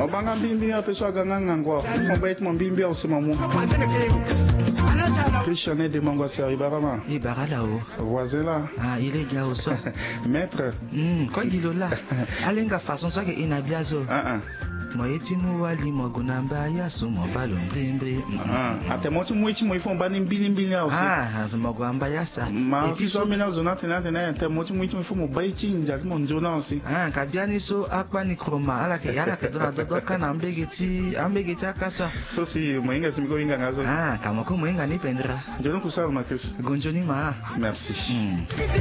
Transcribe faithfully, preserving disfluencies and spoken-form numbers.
Mabanga bimbi ya pessoa ganganga ngwa. Mabait mon bimbi au semamu. Christian de Mangwasa Ibarama. Ibara là-haut. Voisin là. Ah, il est gars au sol. Maître. Hmm, quoi il est là? Alenga façon ça que inabiazo. Ah ah. Moyetimu wali mogunamba ya sumo balon brimbre. Ah, ate motu moiti mo ifon bani mbili mbili ya aussi. Ah, mogwamba ya sa. Et puis so mina zona tena tena ate motu moiti mo ifon mo baiti nja mo njona aussi. Ah, kabiani so akwa ni kroma ala ke yala ke dona dodo kana ambegeti ambegeti akasa. So si moinga simiko inga ngazo. Ah, kama ko moinga ni pendra. Jono kusala makesi. Gonjoni ma. Merci. Hmm.